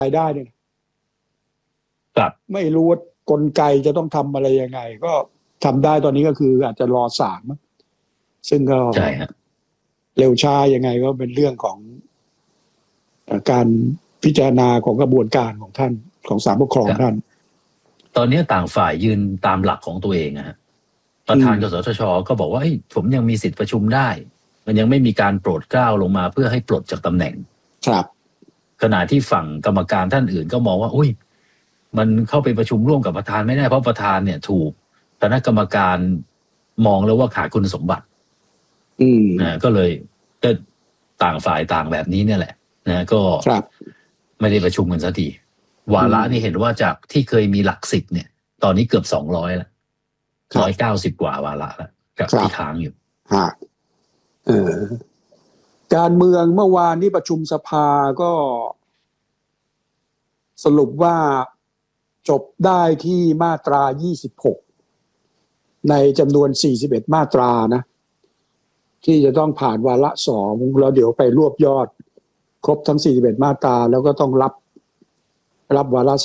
รายได้เนี่ยครับไม่รู้ว่ากลไกจะต้องทำอะไรยังไงก็ทำได้ตอนนี้ก็คืออาจจะรอศาลซึ่งก็ใช่ฮะเร็วช้ายังไงก็เป็นเรื่องของการพิจารณาของกระบวนการของท่านของศาลปกครองท่านตอนนี้ต่างฝ่ายยืนตามหลักของตัวเองนะฮะประธานกสทช.ก็บอกว่าผมยังมีสิทธิประชุมได้มันยังไม่มีการโปรดเกล้าลงมาเพื่อให้ปลดจากตำแหน่งครับขณะที่ฝั่งกรรมการท่านอื่นก็มองว่ามันเข้าไปประชุมร่วมกับประธานไม่ได้เพราะประธานเนี่ยถูกคณะกรรมการมองแล้วว่าขาดคุณสมบัติก็เลยก็ต่างฝ่ายต่างแบบนี้เนี่ยแหละนะก็ไม่ได้ประชุมกันสักทีวาระนี่เห็นว่าจากที่เคยมีหลักสิบเนี่ยตอนนี้เกือบ200แล้ว190 กว่าวาระแล้วกับที่ค้างอยู่การเมืองเมื่อวานที่ประชุมสภาก็สรุปว่าจบได้ที่มาตรา26ในจำนวน41มาตรานะที่จะต้องผ่านวาระ2แล้วเดี๋ยวไปรวบยอดครบทั้ง41มาตราแล้วก็ต้องรับวาระ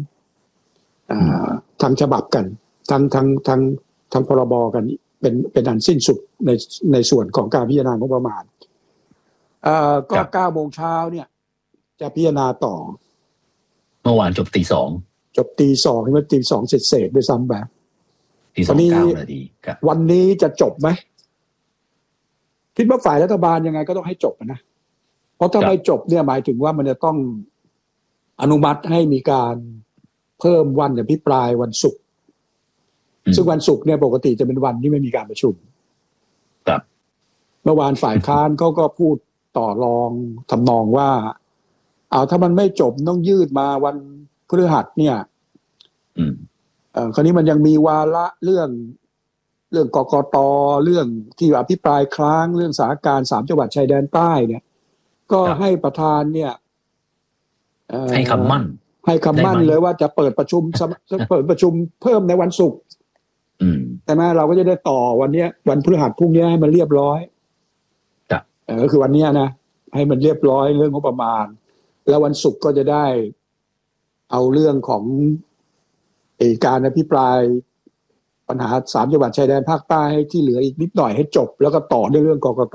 3ทั้งฉบับกันทั้งพรบกันเป็นอันสิ้นสุดในส่วนของการพิจารณางบประมาณก็9 โมงเช้าเนี่ยจะพิจารณาต่อเมื่อวานจบตี 2 จบตี 2เมื่อตี 2เสร็จด้วยซ้ำแบบตี 2 9 นาทีวันนี้จะจบไหมคิดว่าฝ่ายรัฐบาลยังไงก็ต้องให้จบนะเพราะถ้าไม่จบเนี่ยหมายถึงว่ามันจะต้องอนุมัติให้มีการเพิ่มวันอภิปรายวันศุกร์ซึ่งวันศุกร์เนี่ยปกติจะเป็นวันที่ไม่มีการประชุมเมื่อวานฝ่ายค้านเขาก็พูดต่อรองทำนองว่าถ้ามันไม่จบต้องยืดมาวันพฤหัสเนี่ยคราวนี้มันยังมีวาระเรื่องกกต.เรื่องที่อภิปรายค้างเรื่องสถานการณ์3 จังหวัดชายแดนใต้เนี่ยก็ให้ประธานเนี่ยให้คำมั่นเลยว่าจะเปิดประชุมเพิ่มในวันศุกร์แต่แม้เราก็จะได้ต่อวันนี้วันพฤหัสพรุ่งนี้ให้มันเรียบร้อยก็คือวันนี้นะให้มันเรียบร้อยเรื่องงบประมาณแล้ววันศุกร์ก็จะได้เอาเรื่องของการอภิปรายปัญหา3 จังหวัดชายแดนภาคใต้ให้ที่เหลืออีกนิดหน่อยให้จบแล้วก็ต่อด้วยเรื่องกกต.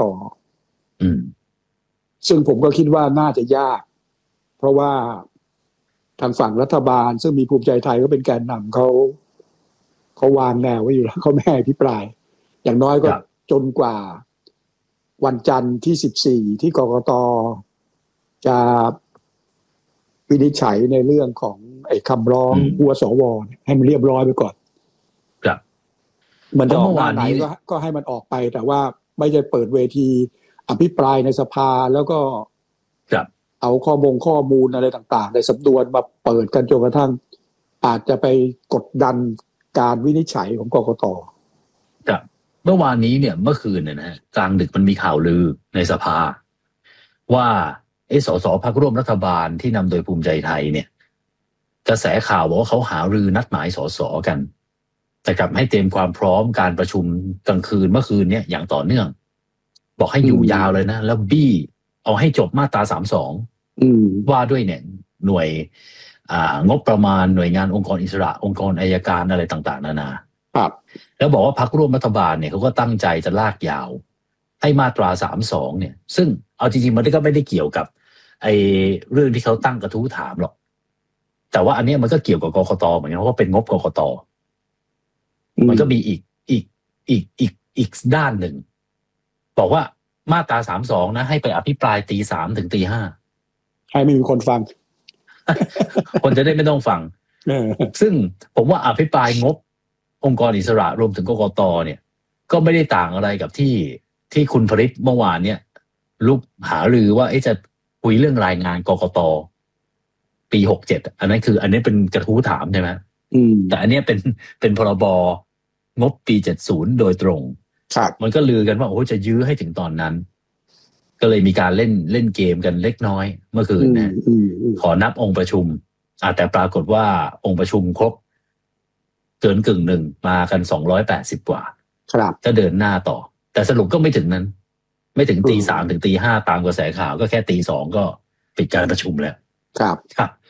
ซึ่งผมก็คิดว่าน่าจะยากเพราะว่าทางฝั่งรัฐบาลซึ่งมีภูมิใจไทยก็เป็นแกนนำเขาวางแนวไว้อยู่แล้วเขาไม่ให้อภิปรายอย่างน้อยก็จนกว่าวันจันทร์ที่14ที่กกต.จะวินิจฉัยในเรื่องของคำร้องหัวสว.ให้มันเรียบร้อยไปก่อนมันจะออกมาไหนก็ให้มันออกไปแต่ว่าไม่ใช่เปิดเวทีอภิปรายในสภาแล้วก็เอาข้อมูลอะไรต่างๆในสำนวนมาเปิดกันจนกระทั่งอาจจะไปกดดันการวินิจฉัยของกกต. เมื่อวานนี้เนี่ยเมื่อคืนเนี่ยนะกลางดึกมันมีข่าวลือในสภาว่าสสพรรคร่วมรัฐบาลที่นำโดยภูมิใจไทยเนี่ยกระแสข่าวบอกว่าเขาหารือนัดหมายสสกันแต่กลับให้เตรียมความพร้อมการประชุมกลางคืนเมื่อคืนเนี่ยอย่างต่อเนื่องบอกให้อยู่ยาวเลยนะแล้วบี้เอาให้จบมาตรา32ว่าด้วยเนี่ยหน่วยงบประมาณหน่วยงานองค์กรอิสระองค์กรอัยการอะไรต่างๆนานาแล้วบอกว่าพรรคร่วมรัฐบาลเนี่ยเขาก็ตั้งใจจะลากยาวให้มาตรา32เนี่ยซึ่งเอาจริงๆมันก็ไม่ได้เกี่ยวกับเรื่องที่เขาตั้งกระทู้ถามหรอกแต่ว่าอันนี้มันก็เกี่ยวกับกกต.เหมือนกันเพราะว่าเป็นงบกกต.มันก็มีอีกด้านหนึ่งบอกว่ามาตรา32นะให้ไปอภิปรายตี 3 ถึงตี 5 ให้ไม่มีคนฟังคนจะได้ไม่ต้องฟังซึ่งผมว่าอภิปรายงบองค์กรอิสระรวมถึงกกต.เนี่ยก็ไม่ได้ต่างอะไรกับที่คุณผลิตเมื่อวานเนี่ยลุกหารือว่าจะคุยเรื่องรายงานกกต.ปี67อันนี้เป็นกระทู้ถามใช่ไหมแต่อันนี้เป็นพรบงบปี70โดยตรงมันก็ลือกันว่าจะยื้อให้ถึงตอนนั้นก็เลยมีการเล่นเกมกันเล็กน้อยเมื่อคืนนะขอนับองค์ประชุมแต่ปรากฏว่าองค์ประชุมครบเกิน1/2มากัน280กว่าก็เดินหน้าต่อแต่สรุปก็ไม่ถึงนั้นไม่ถึงตี 3 ถึงตี 5ตามกระแสข่าวก็แค่ตี 2ก็ปิดการประชุมแล้วครับ